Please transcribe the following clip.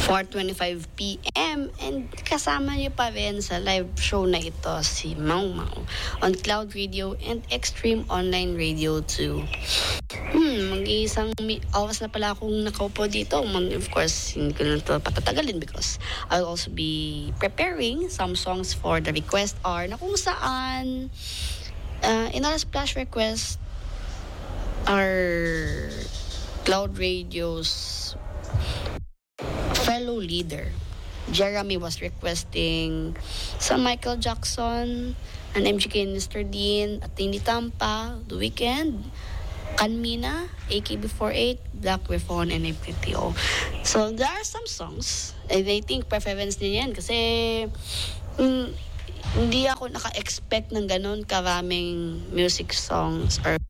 4:25 p.m. and kasama niyo pa rin sa live show na ito si Mau Mau on Cloud Radio and Extreme Online Radio 2. Mag-iisang oras na pala akong nakaupo dito. Of course, hindi ko na ito patatagalin because I'll also be preparing some songs for the request hour na kung saan in our splash request our Cloud Radio's fellow leader Jeremy was requesting some Michael Jackson, an MGK and Mr. Dean, at Tini Tampa, The Weeknd, Kanmina, AKB48, Black Reform, and APTO. So there are some songs, and I think preference niya yan kasi hindi ako naka-expect ng ganun karaming music songs or